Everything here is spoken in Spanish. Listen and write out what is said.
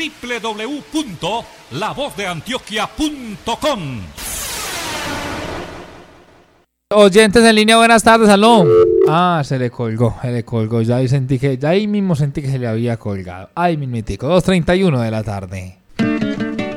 www.lavozdeantioquia.com. Oyentes en línea, buenas tardes, aló. Se le colgó, ya ahí mismo sentí que se le había colgado. Ay, mimitico, 2:31 de la tarde.